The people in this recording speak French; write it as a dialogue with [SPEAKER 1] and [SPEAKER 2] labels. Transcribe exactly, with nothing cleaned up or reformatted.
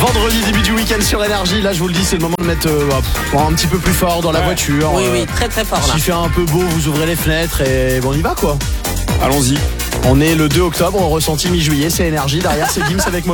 [SPEAKER 1] Vendredi, début du week-end sur Énergie. Là, je vous le dis, c'est le moment de mettre euh, bah, un petit peu plus fort dans la ouais. voiture.
[SPEAKER 2] Oui,
[SPEAKER 1] euh,
[SPEAKER 2] oui, très très fort là.
[SPEAKER 1] S'il fait un peu beau, vous ouvrez les fenêtres et bon, on y va quoi.
[SPEAKER 3] Allons-y.
[SPEAKER 1] On est le deux octobre, ressenti mi-juillet, c'est Énergie. Derrière, c'est Gims avec moi.